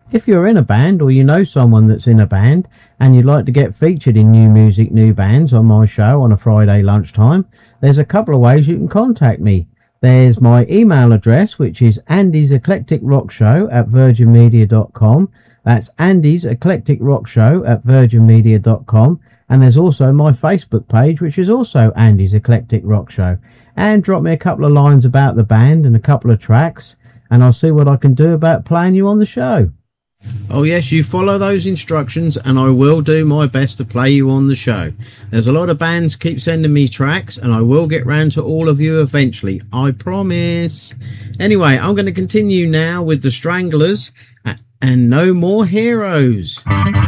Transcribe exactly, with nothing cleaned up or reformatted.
If you're in a band or you know someone that's in a band and you'd like to get featured in New Music New Bands on my show on a Friday lunchtime, there's a couple of ways you can contact me. There's my email address, which is Andy's Eclectic Rock Show at virgin media dot com. That's Andy's Eclectic Rock Show at virgin media dot com. And there's also my Facebook page, which is also Andy's Eclectic Rock Show. And drop me a couple of lines about the band and a couple of tracks, and I'll see what I can do about playing you on the show. Oh yes, you follow those instructions and I will do my best to play you on the show. There's a lot of bands keep sending me tracks and I will get round to all of you eventually, I promise. Anyway, I'm going to continue now with the Stranglers and No More Heroes.